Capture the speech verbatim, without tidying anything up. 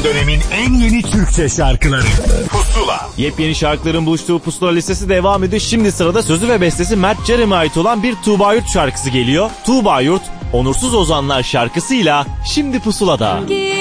Son dönemin en yeni Türkçe şarkıları Pusula. Yepyeni şarkıların buluştuğu Pusula listesi devam ediyor. Şimdi sırada sözü ve bestesi Mert Cerem'e ait olan bir Tuğba Yurt şarkısı geliyor. Tuğba Yurt, Onursuz Ozanlar şarkısıyla şimdi Pusula'da.